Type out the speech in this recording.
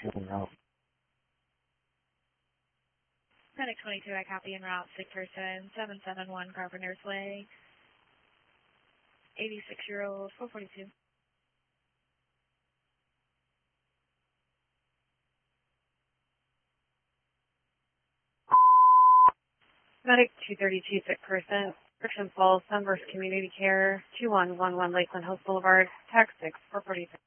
en route. Medic 22, I copy en route, sick person, 771 Carpenter's Way, 86-year-old, 442. Medic 232, sick person, Friction Falls, Sunburst Community Care, 2111 Lakeland Hills Boulevard, tax 6, 443.